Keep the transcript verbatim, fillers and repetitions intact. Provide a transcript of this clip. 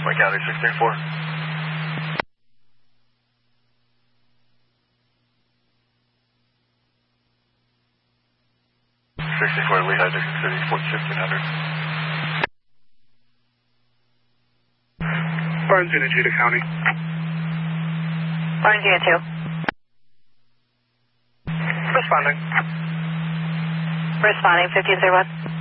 Wayne County six three four. sixty-four Lehigh, Dixon City, fifteen hundred. Barnes Unit Judah County. Barnes Unit two. Responding. Responding, fifteen zero one.